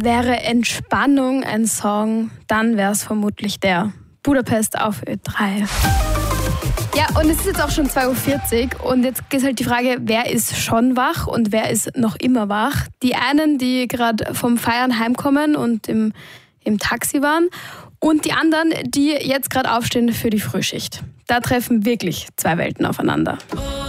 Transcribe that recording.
wäre Entspannung ein Song, dann wäre es vermutlich der Budapest auf Ö3. Ja, und es ist jetzt auch schon 2:40 Uhr und jetzt ist halt die Frage, wer ist schon wach und wer ist noch immer wach? Die einen, die gerade vom Feiern heimkommen und im Taxi waren, und die anderen, die jetzt gerade aufstehen für die Frühschicht. Da treffen wirklich zwei Welten aufeinander.